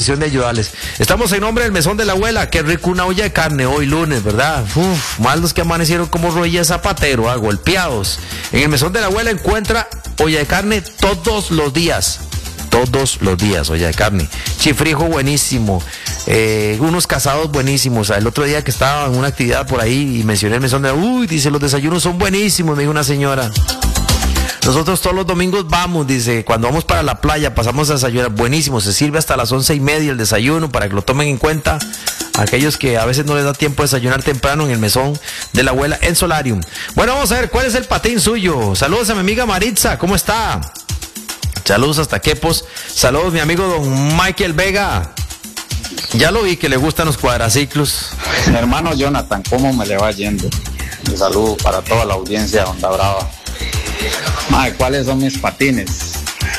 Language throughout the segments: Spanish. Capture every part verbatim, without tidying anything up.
diversión de ayudarles. Estamos en nombre del Mesón de la Abuela. Qué rico una olla de carne hoy lunes, ¿verdad? Uf, más los que amanecieron como rodillas zapatero, ah, golpeados. En el Mesón de la Abuela encuentra olla de carne todos los días. Todos los días, olla de carne. Chifrijo buenísimo. Eh, unos casados buenísimos. El otro día que estaba en una actividad por ahí y mencioné el Mesón de la Uy, dice, los desayunos son buenísimos, me dijo una señora. Nosotros todos los domingos vamos, dice, cuando vamos para la playa pasamos a desayunar, buenísimo, se sirve hasta las once y media el desayuno para que lo tomen en cuenta aquellos que a veces no les da tiempo de desayunar temprano en el Mesón de la Abuela en Solarium. Bueno, vamos a ver cuál es el patín suyo. Saludos a mi amiga Maritza, ¿cómo está? Saludos hasta Quepos. Saludos mi amigo don Michael Vega. Ya lo vi que le gustan los cuadraciclos. Mi hermano Jonathan, ¿cómo me le va yendo? Un saludo para toda la audiencia de Onda Brava. Ay, ¿cuáles son mis patines?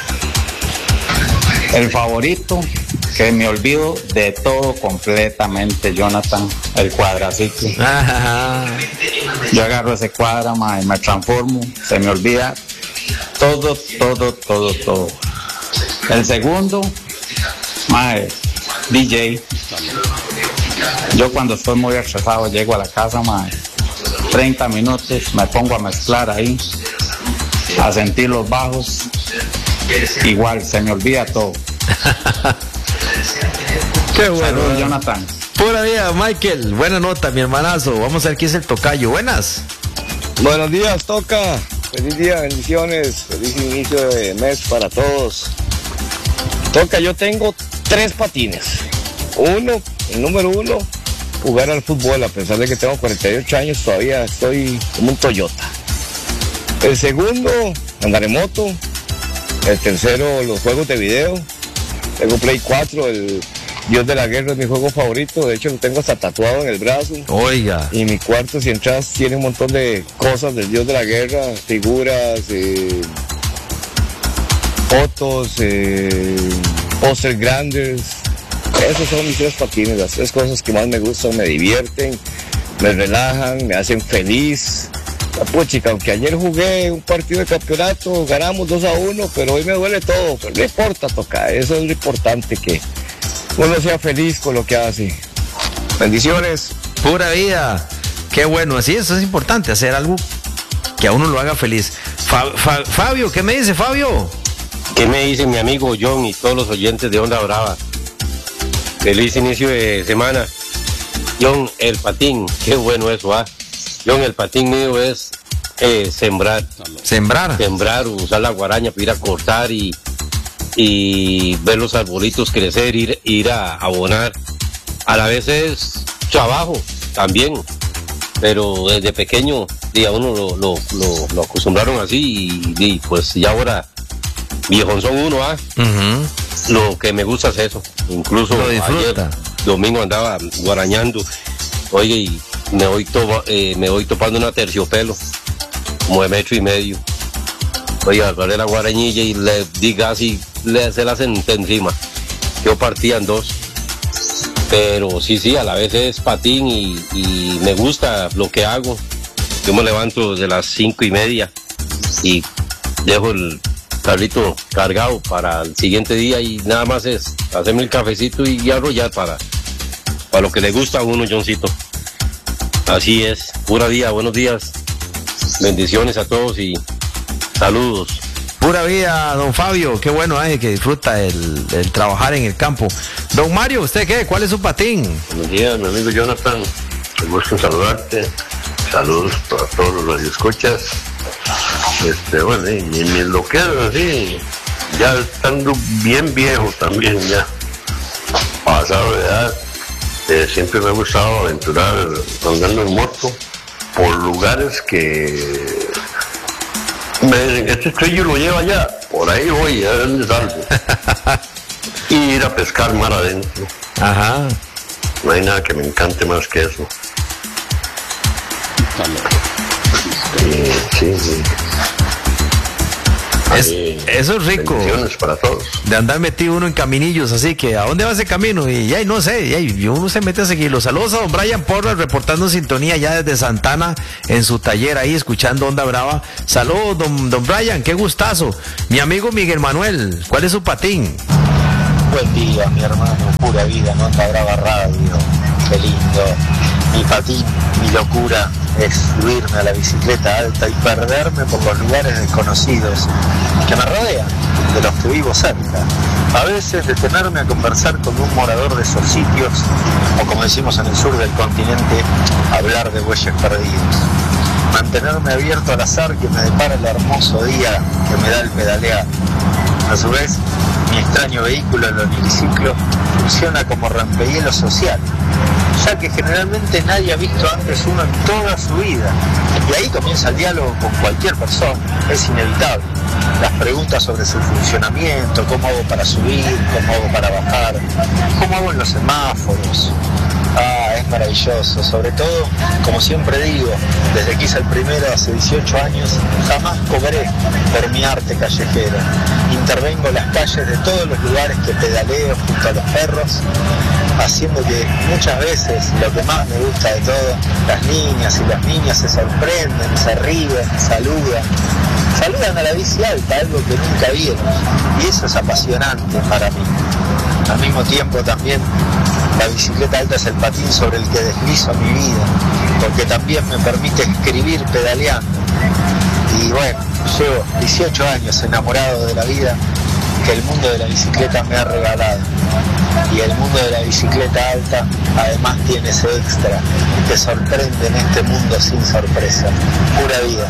El favorito, que me olvido de todo completamente, Jonathan, el cuadraciclo. Ajá. Yo agarro ese cuadra, mae, me transformo, se me olvida todo, todo, todo, todo. El segundo, mae, D J. Yo cuando estoy muy estresado llego a la casa, mae, treinta minutos, me pongo a mezclar ahí, a sentir los bajos, igual se me olvida todo. Qué bueno. Saludos, Jonathan. Pura vida, Michael. Buena nota, mi hermanazo. Vamos a ver quién es el tocayo. Buenas. Buenos días, Toca. Feliz día, bendiciones. Feliz inicio de mes para todos. Toca, yo tengo tres patines. Uno, el número uno, jugar al fútbol. A pesar de que tengo cuarenta y ocho años, todavía estoy como un Toyota. El segundo, andar en moto. El tercero, los juegos de video. Tengo Play cuatro, el Dios de la Guerra es mi juego favorito. De hecho, lo tengo hasta tatuado en el brazo. Oiga. Y mi cuarto, si entras, tiene un montón de cosas del Dios de la Guerra. Figuras, eh, fotos, eh, pósters grandes. Esos son mis tres patines, las tres cosas que más me gustan. Me divierten, me relajan, me hacen feliz. Puchica, aunque ayer jugué un partido de campeonato, ganamos dos a uno, pero hoy me duele todo, pero no importa, Toca, eso es lo importante, que uno sea feliz con lo que hace. Bendiciones. Pura vida. Qué bueno, así es, eso es importante, hacer algo que a uno lo haga feliz. Fa- Fa- Fabio, ¿qué me dice Fabio? ¿Qué me dice mi amigo John y todos los oyentes de Onda Brava? Feliz inicio de semana. John, el patín, qué bueno eso, ¿ah? John, el patín mío es eh, sembrar. Sembrar. Sembrar, usar la guaraña para ir a cortar y, y ver los arbolitos crecer, ir, ir a abonar. A la vez es trabajo también, pero desde pequeño y a uno lo, lo, lo, lo acostumbraron así y, y pues ya ahora viejón son uno, ¿ah? Uh-huh. Lo que me gusta es eso. Incluso ayer domingo andaba guarañando, oye, y me voy, to, eh, me voy topando una terciopelo como de metro y medio. Oye, agarré la guarañilla y le di gas y le, se la senté encima. Yo partía en dos. Pero sí, sí, a la vez es patín y, y me gusta lo que hago. Yo me levanto de las cinco y media y dejo el carrito cargado para el siguiente día y nada más es hacerme el cafecito y arrollar para, para lo que le gusta a uno, Johncito. Así es, pura vida, buenos días, bendiciones a todos y saludos. Pura vida, don Fabio, qué bueno, eh, que disfruta el, el trabajar en el campo. Don Mario, ¿usted qué? ¿Cuál es su patín? Buenos días, mi amigo Jonathan, me gusta saludarte, saludos para todos los radioescuchas. Este, bueno, y mis loqueros así, ya estando bien viejo también, ya pasado de edad. Eh, siempre me ha gustado aventurar andando en moto por lugares que me dicen, este estrello lo lleva allá, por ahí voy, a ver dónde salgo. Y ir a pescar mar adentro. Ajá. No hay nada que me encante más que eso. Eh, sí, sí. Es, eso es rico. Bendiciones para todos. De andar metido uno en caminillos, así que ¿a dónde va ese camino? Y ya no sé, y uno se mete a seguirlo. Saludos a don Brian Porras, reportando en sintonía ya desde Santana, en su taller ahí, escuchando Onda Brava. Saludos, don, don Brian, qué gustazo. Mi amigo Miguel Manuel, ¿cuál es su patín? Buen día, mi hermano, pura vida, no Onda Brava Radio, qué lindo. Mi patín, mi locura es subirme a la bicicleta alta y perderme por los lugares desconocidos que me rodean, de los que vivo cerca. A veces detenerme a conversar con un morador de esos sitios, o como decimos en el sur del continente, hablar de bueyes perdidos. Mantenerme abierto al azar que me depara el hermoso día que me da el pedalear. A su vez, mi extraño vehículo, el biciclo, funciona como rompehielo social, ya que generalmente nadie ha visto antes uno en toda su vida. Y ahí comienza el diálogo con cualquier persona, es inevitable. Las preguntas sobre su funcionamiento, cómo hago para subir, cómo hago para bajar, cómo hago en los semáforos. Ah, es maravilloso, sobre todo, como siempre digo, desde que hice el primero hace dieciocho años, jamás cobré por mi arte callejero. Intervengo en las calles de todos los lugares que pedaleo junto a los perros, haciendo que muchas veces lo que más me gusta de todo, las niñas y las niñas se sorprenden, se ríen, saludan. Saludan a la bici alta, algo que nunca vieron, y eso es apasionante para mí. Al mismo tiempo también, la bicicleta alta es el patín sobre el que deslizo mi vida, porque también me permite escribir pedaleando. Y bueno, llevo dieciocho años enamorado de la vida que el mundo de la bicicleta me ha regalado. Y el mundo de la bicicleta alta además tiene ese extra que sorprende en este mundo sin sorpresa. Pura vida.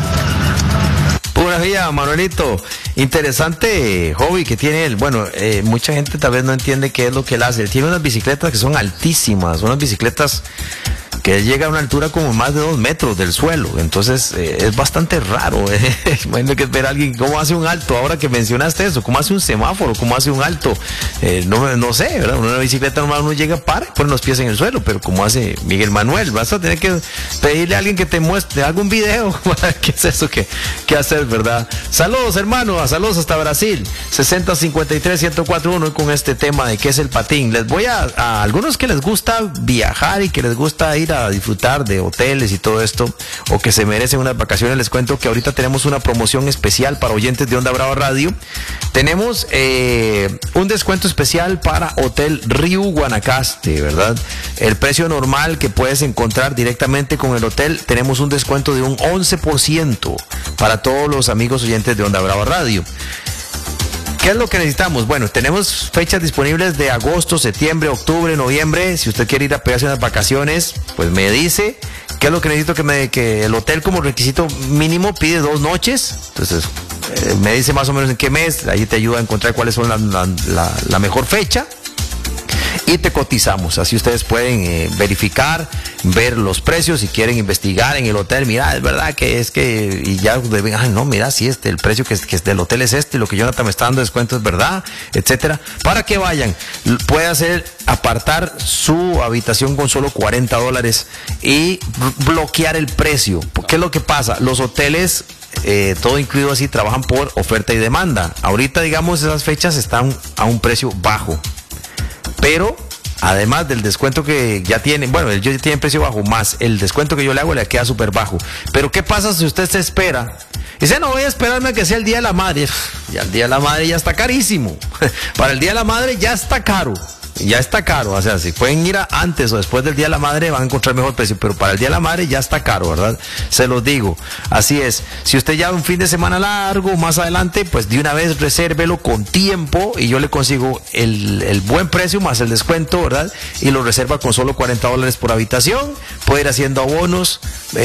Pura vida, Manuelito. Interesante hobby que tiene él. Bueno, eh, mucha gente tal vez no entiende qué es lo que él hace. Él tiene unas bicicletas que son altísimas, unas bicicletas que llega a una altura como más de dos metros del suelo, entonces eh, es bastante raro, eh. Imagino que ver a alguien cómo hace un alto, ahora que mencionaste eso, cómo hace un semáforo, cómo hace un alto, eh, no, no sé, ¿verdad? Una bicicleta normal uno llega, para, pone los pies en el suelo, pero como hace Miguel Manuel, vas a tener que pedirle a alguien que te muestre algún video, ¿qué es eso que, que hacer, verdad? Saludos, hermano, saludos hasta Brasil, sesenta cincuenta y tres ciento cuatro uno, con este tema de qué es el patín. Les voy a, a algunos que les gusta viajar y que les gusta ir a disfrutar de hoteles y todo esto, o que se merecen unas vacaciones, les cuento que ahorita tenemos una promoción especial para oyentes de Onda Brava Radio. Tenemos eh, un descuento especial para Hotel Río Guanacaste, ¿verdad? El precio normal que puedes encontrar directamente con el hotel, tenemos un descuento de un once por ciento para todos los amigos oyentes de Onda Brava Radio. ¿Qué es lo que necesitamos? Bueno, tenemos fechas disponibles de agosto, septiembre, octubre, noviembre. Si usted quiere ir a pegarse unas vacaciones, pues me dice. ¿Qué es lo que necesito? Que, me, que el hotel como requisito mínimo pide dos noches. Entonces, eh, me dice más o menos en qué mes. Ahí te ayuda a encontrar cuáles son la, la, la, la mejor fecha. Y te cotizamos, así ustedes pueden eh, verificar, ver los precios, si quieren investigar en el hotel, mira, es verdad que es que, y ya deben, ay no, mira, sí, este, el precio que, que es del hotel es este, lo que Jonathan me está dando descuento es verdad, etcétera, para que vayan, puede hacer, apartar su habitación con solo cuarenta dólares y bloquear el precio. ¿Qué es lo que pasa? Los hoteles, eh, todo incluido así, trabajan por oferta y demanda. Ahorita, digamos, esas fechas están a un precio bajo. Pero, además del descuento que ya tienen, bueno, ellos ya tienen precio bajo, más el descuento que yo le hago le queda súper bajo. Pero, ¿qué pasa si usted se espera? Dice, no, voy a esperarme a que sea el Día de la Madre. Ya el Día de la Madre ya está carísimo. Para el Día de la Madre ya está caro. Ya está caro, o sea, si pueden ir a antes o después del Día de la Madre van a encontrar mejor precio, pero para el Día de la Madre ya está caro, ¿verdad? Se los digo, así es. Si usted ya un fin de semana largo, más adelante, pues de una vez resérvelo con tiempo y yo le consigo el, el buen precio más el descuento, ¿verdad? Y lo reserva con solo cuarenta dólares por habitación, puede ir haciendo abonos,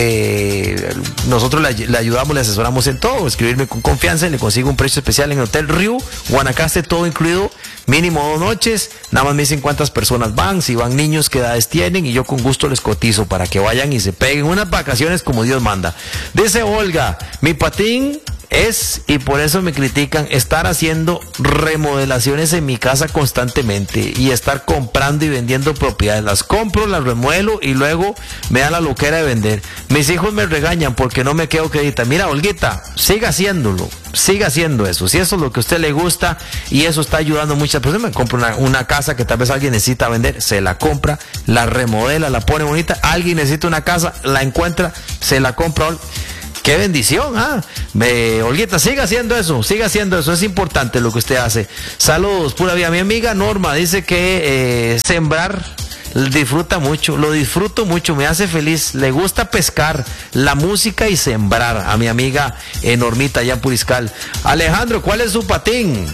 eh, nosotros le, le ayudamos, le asesoramos en todo, escribirme con confianza y le consigo un precio especial en el Hotel Río Guanacaste, todo incluido, mínimo dos noches, nada más me dicen cuántas personas van, si van niños, qué edades tienen y yo con gusto les cotizo para que vayan y se peguen unas vacaciones como Dios manda. Dice Olga, mi patín es, y por eso me critican, estar haciendo remodelaciones en mi casa constantemente y estar comprando y vendiendo propiedades. Las compro, las remuelo y luego me da la loquera de vender. Mis hijos me regañan porque no me quedo crédito. Mira, Olguita, siga haciéndolo, siga haciendo eso. Si eso es lo que a usted le gusta y eso está ayudando a muchas personas, me compro una, una casa que tal vez alguien necesita vender, se la compra, la remodela, la pone bonita. Alguien necesita una casa, la encuentra, se la compra. Qué bendición, ¿ah? Me, Olguita, siga haciendo eso, siga haciendo eso, es importante lo que usted hace. Saludos, pura vida. Mi amiga Norma dice que eh, sembrar disfruta mucho, lo disfruto mucho, me hace feliz, le gusta pescar, la música y sembrar. A mi amiga eh, Normita allá en Puriscal. Alejandro, ¿cuál es su patín?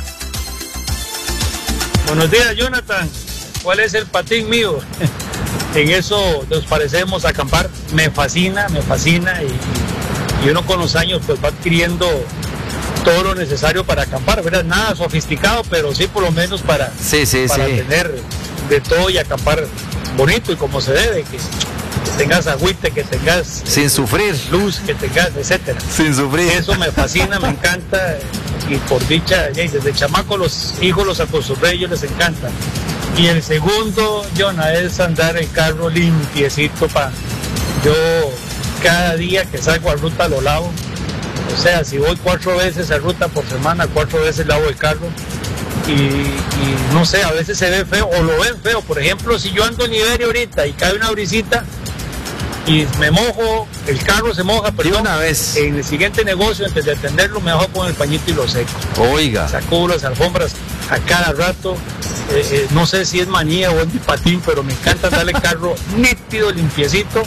Buenos días, Jonathan. ¿Cuál es el patín mío? En eso nos parecemos a acampar. Me fascina, me fascina y, y uno con los años pues va adquiriendo todo lo necesario para acampar, ¿verdad? Nada sofisticado, pero sí por lo menos para, sí, sí, para sí. tener de todo y acampar bonito y como se debe, que, que tengas agüite, que tengas sin sufrir, luz, que tengas, etcétera. Sin sufrir. Eso me fascina, me encanta y por dicha, desde chamaco los hijos los acostumbré, ellos les encanta. Y el segundo, Jonah, es andar el carro limpiecito para yo cada día que salgo a ruta lo lavo. O sea, si voy cuatro veces a ruta por semana, cuatro veces lavo el carro. Y, y no sé, a veces se ve feo o lo ven feo. Por ejemplo, si yo ando en Iberia ahorita y cae una brisita y me mojo, el carro se moja, pero una vez en el siguiente negocio, antes de atenderlo, me bajo con el pañito y lo seco. Oiga. Saco las alfombras a cada rato. Eh, eh, no sé si es manía o es mi patín, pero me encanta darle el carro nítido, limpiecito.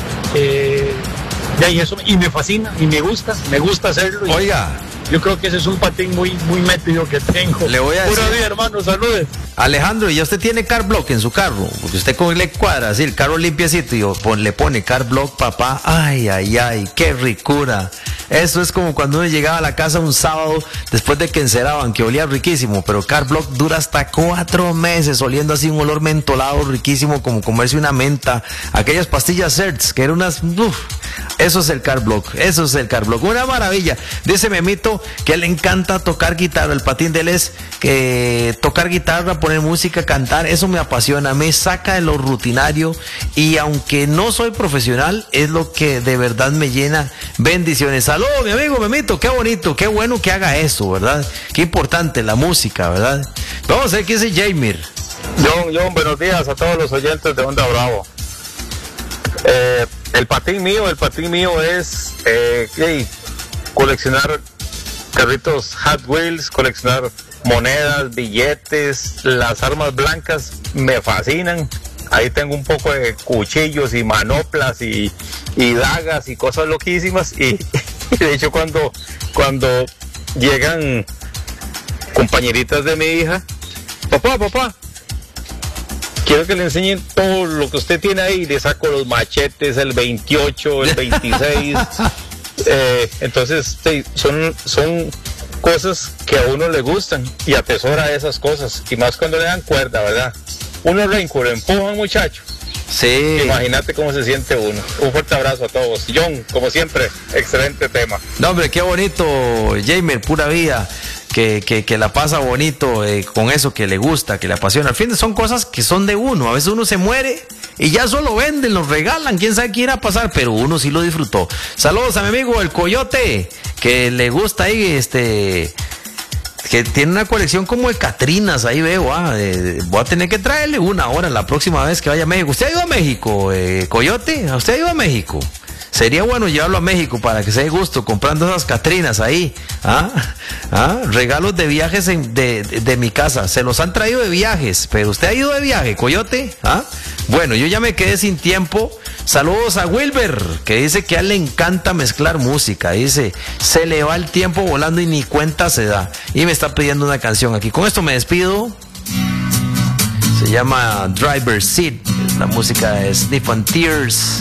Eh, ya, y eso, y me fascina, y me gusta, me gusta hacerlo. Y oiga. Yo creo que ese es un patín muy, muy método que tengo. Le voy a decir. Pura vida, hermano, saludes. Alejandro, ¿y usted tiene car block en su carro? Porque usted con le cuadra así el carro limpiecito y le pone car block, papá. Ay, ay, ay, qué ricura. Eso es como cuando uno llegaba a la casa un sábado después de que enceraban, que olía riquísimo, pero car block dura hasta cuatro meses oliendo así un olor mentolado riquísimo, como comerse una menta. Aquellas pastillas C E R T S, que eran unas... Uf, eso es el car block, eso es el car block. Una maravilla. Dice Memito que le encanta tocar guitarra. El patín de él es que tocar guitarra, poner música, cantar. Eso me apasiona, me saca de lo rutinario. Y aunque no soy profesional, es lo que de verdad me llena. Bendiciones. Saludos, mi amigo Memito. Qué bonito, qué bueno que haga eso, ¿verdad? Qué importante la música, ¿verdad? Vamos a ver qué dice Jaimir. John, John, buenos días a todos los oyentes de Onda Bravo. Eh, el patín mío, el patín mío es eh, hey, coleccionar carritos Hot Wheels, coleccionar monedas, billetes, las armas blancas me fascinan. Ahí tengo un poco de cuchillos y manoplas y, y dagas y cosas loquísimas. Y, y de hecho cuando, cuando llegan compañeritas de mi hija, papá, papá, quiero que le enseñen todo lo que usted tiene ahí. Le saco los machetes, el veintiocho, el veintiséis. eh, entonces, sí, son, son cosas que a uno le gustan y atesora esas cosas. Y más cuando le dan cuerda, ¿verdad? Uno reinco, lo empujan, muchacho. Sí. Imagínate cómo se siente uno. Un fuerte abrazo a todos. John, como siempre, excelente tema. No, hombre, qué bonito, Jamer, pura vida. Que, que, que la pasa bonito eh, con eso que le gusta, que le apasiona. Al fin son cosas que son de uno. A veces uno se muere y ya solo venden, los regalan, quién sabe qué irá a pasar, pero uno sí lo disfrutó. Saludos a mi amigo el Coyote, que le gusta ahí, este, que tiene una colección como de Catrinas, ahí veo, ah, eh, voy a tener que traerle una ahora la próxima vez que vaya a México. ¿Usted ha ido a México, eh, Coyote? ¿Usted ha ido a México? Sería bueno llevarlo a México para que se dé gusto comprando esas Catrinas ahí. ¿Ah? ¿Ah? Regalos de viajes en, de, de, de mi casa. Se los han traído de viajes. Pero usted ha ido de viaje, Coyote. ¿Ah? Bueno, yo ya me quedé sin tiempo. Saludos a Wilber, que dice que a él le encanta mezclar música. Dice, se le va el tiempo volando y ni cuenta se da. Y me está pidiendo una canción aquí. Con esto me despido. Se llama Driver Seat. La música de Sniff and Tears.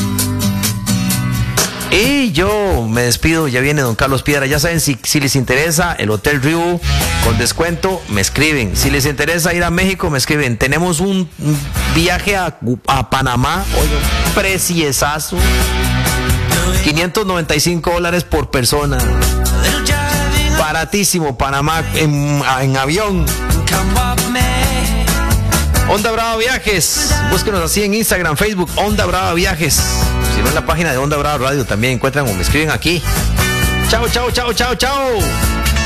Y yo me despido, ya viene don Carlos Piedra. Ya saben, si, si les interesa el Hotel Riu con descuento, me escriben. Si les interesa ir a México, me escriben. Tenemos un viaje a, a Panamá, oye, un preciesazo, quinientos noventa y cinco dólares por persona. Baratísimo, Panamá en, en avión. Onda Brava Viajes, búsquenos así en Instagram, Facebook, Onda Brava Viajes. Si no, en la página de Onda Brava Radio también encuentran o me escriben aquí. Chao, chao, chao, chao, chao.